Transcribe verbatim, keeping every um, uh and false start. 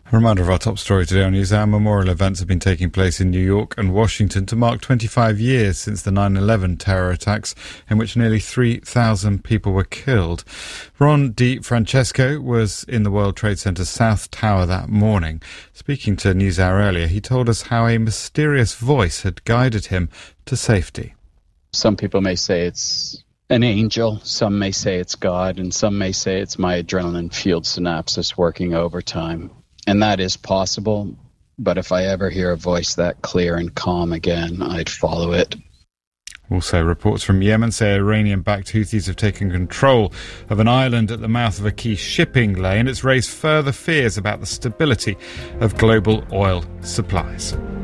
A reminder of our top story today on NewsHour. Memorial events have been taking place in New York and Washington to mark twenty-five years since the nine eleven terror attacks in which nearly three thousand people were killed. Ron DeFrancesco was in the World Trade Center South Tower that morning. Speaking to NewsHour earlier, he told us how a mysterious voice had guided him to safety. Some people may say it's an angel, some may say it's God, and some may say it's my adrenaline-fueled synapses working overtime. And that is possible, but if I ever hear a voice that clear and calm again, I'd follow it. Also, reports from Yemen say Iranian-backed Houthis have taken control of an island at the mouth of a key shipping lane. It's raised further fears about the stability of global oil supplies.